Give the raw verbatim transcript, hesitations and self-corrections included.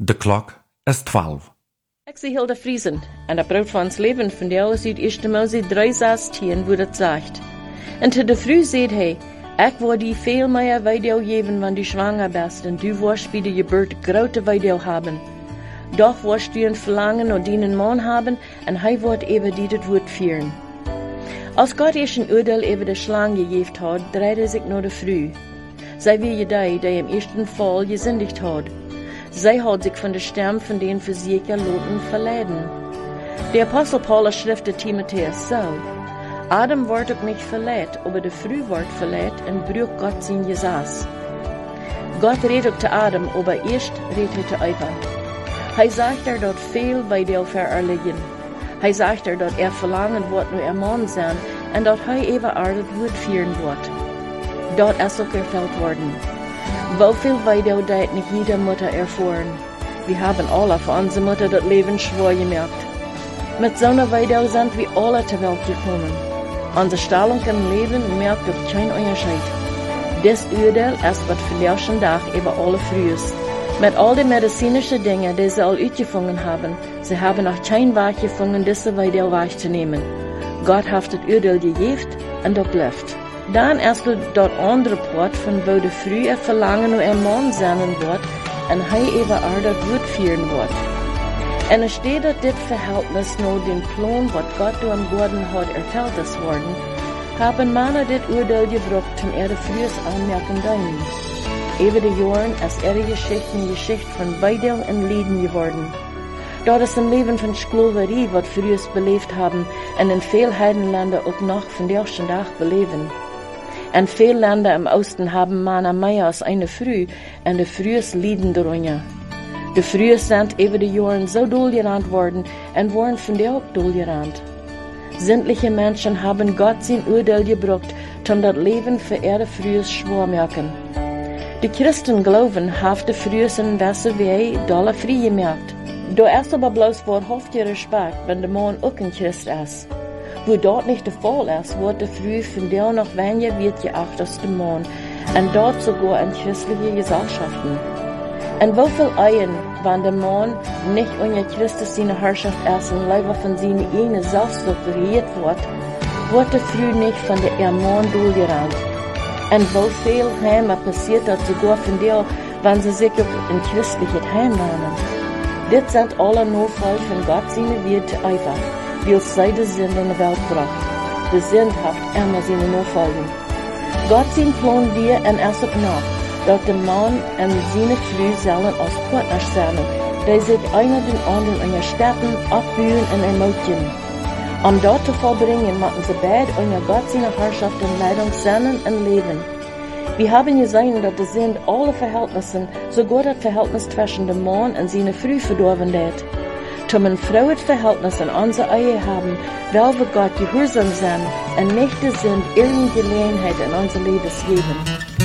De klok is twaalf. Ik zie Hilda Friesen en dat brood van ons leven van jou is uit eerste Mose drie zes tien, wo dat zegt. En te de vroeg zegt hij, ik wil die veel meer weideel geven, wanneer du schwanger bist, en du wirst bij de geboorte grote weideel hebben. Doch wirst du een verlangen naar dienen man hebben, en hij wordt even die het woord vieren. Als God eerst een oordeel over de slang gegeven had, draaide zich naar de vrouw. Zij wie je die, die im eersten Fall gesündigt had. Zij had sich von der Stem von den Versieker Loten verleiden. Der Apostel Paulus schrift de Timotheus so: Adam wordt ook nicht verleiht, aber de Früh wordt verleiht en brüch Gott sein Gesaß. Gott redt ook te Adam, aber erst redt hij te Eva. Hij sagt er dat veel bij deel vererligen. Hij sagt er dat er verlangen wordt nu er man zijn en dat hij even aardig woord vieren wordt. Dat is ook erfüllt worden. Woveel weideel dat nicht jeder Mutter erfahren. Wir haben alle von unserer Mutter das Leben schwer gemerkt. Mit so einer Weideel sind wir alle zur Welt gekommen. Unsere Stellung im Leben merkt auch kein Unterschied. Das Urteil ist was vielleicht schon Tag über alle frühest. Mit all den medizinischen Dingen, die sie all uitgefangen haben, sie haben noch kein Weg gefunden, diese Weideel wahrzunehmen. Gott hat das Urteil gegeben und das bleibt. Dan is er dat andere poort van wo de vrouw er verlangen naar een man zijn wordt en hij even haar dat woord vieren wordt. En er steht dat dit verhältnis naar den plan wat God door hem geworden had erfüllt is worden, haben mannen dit oordeel gebracht toen er de vrouws aanmerken deinen. Even de jaren is er de Geschichte een Geschichte van weideel en lijden geworden. Dat is een leven van Sklaverei, wat vrouws beleefd hebben en in veel heidenlanden ook nog van de eerste dag beleven. En veel Länder im Osten haben Männer mehr als eine Früh, und die Frühs leiden darunter. Die Frühs sind über die Jahren so dohlgerannt worden und waren von der auch dohlgerannt. Sämtliche Menschen haben Gott sein Urteil gebracht, um das Leben für ihre Frühs schwer merken. Die Christen glauben, haben die Frühs in besser Weg dolle frei gemerkt. Da ist aber bloß wahrhaftig Respekt, wenn der Mann auch ein Christ ist. Wo dort nicht der Fall ist, wird der Früh von der noch weniger wird geachtet als der Mann, und dort sogar in christliche Gesellschaften. Und wie viel Ehen, wenn der Mann nicht unter Christus seine Herrschaft ist und lieber von seiner eigenen Selbstsucht regiert wird, wird der Früh nicht von der ihr Mann durchgerannt. Und wie viel Heime passiert das sogar von der, wenn sie sich auch in christliches Heim lernen. Das sind alle Notfälle von Gott seine Werte einfach. Weil sie die Sünde in die Welt bracht. Die Sünde hat immer seine Nachfolgen. Gott sein Plan wir und erst auch noch, dass der Mann und seine Frau sollen als Partner sein, die sich einer den anderen unterstützen, abbühen und ermutigen. Um dort zu vollbringen, machen sie beide unter Gott seine Herrschaft und Leitung sein und leben. Wir haben gesehen, dass die Sünde alle Verhältnisse, sogar das Verhältnis zwischen dem Mann und seiner Frau verdorben hat. Zum ein frohes Verhältnis in unserer Ehe haben, weil wir Gott gehorsam sind und nicht die Sünde irgendeine Gelegenheit in unser Leben geben.